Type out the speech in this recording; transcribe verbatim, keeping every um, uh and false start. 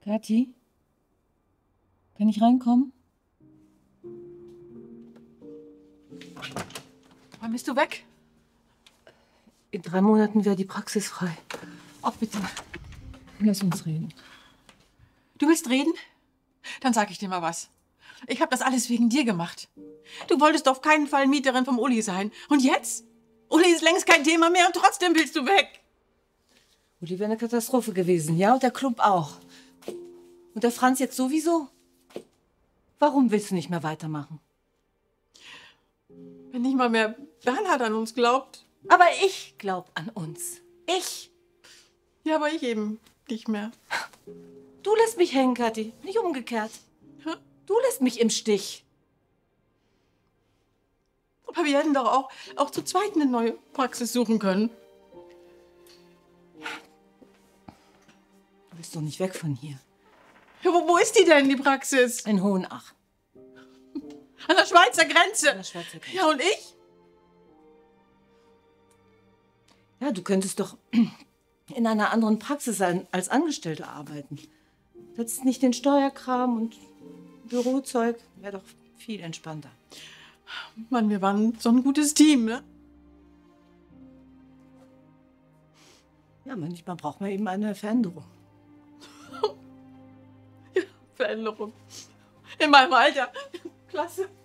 Kathi? Kann ich reinkommen? Wann bist du weg? In drei Monaten wäre die Praxis frei. Oh, bitte. Lass uns reden. Du willst reden? Dann sag ich dir mal was. Ich habe das alles wegen dir gemacht. Du wolltest auf keinen Fall Mieterin vom Uli sein. Und jetzt? Uli ist längst kein Thema mehr und trotzdem willst du weg. Uli wäre eine Katastrophe gewesen, ja? Und der Klump auch. Und der Franz jetzt sowieso? Warum willst du nicht mehr weitermachen? Wenn nicht mal mehr Bernhard an uns glaubt. Aber ich glaub an uns. Ich. Ja, aber ich eben nicht mehr. Du lässt mich hängen, Kathi, nicht umgekehrt. Du lässt mich im Stich. Aber wir hätten doch auch, auch zu zweit eine neue Praxis suchen können. Du bist doch nicht weg von hier. Ja, wo, wo ist die denn, die Praxis? In Hohenach. An der Schweizer Grenze. An der Schweizer Grenze. Ja, und ich? Ja, du könntest doch in einer anderen Praxis als Angestellte arbeiten. Du hättest nicht den Steuerkram und Bürozeug. Wäre doch viel entspannter. Mann, wir waren so ein gutes Team, ne? Ja, manchmal braucht man eben eine Veränderung. Ja, Veränderung. In meinem Alter. Klasse.